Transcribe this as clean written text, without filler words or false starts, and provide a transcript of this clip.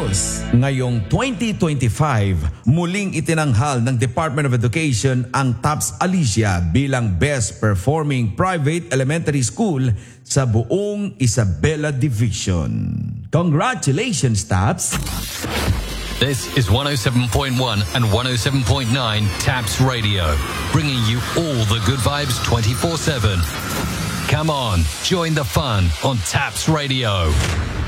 schools. Ngayong 2025, muling itinanghal ng Department of Education ang TAPS Alicia bilang Best Performing Private Elementary School sa buong Isabela Division. Congratulations, TAPS! This is 107.1 and 107.9 TAPS Radio, bringing you all the good vibes 24/7. Come on, join the fun on TAPS Radio.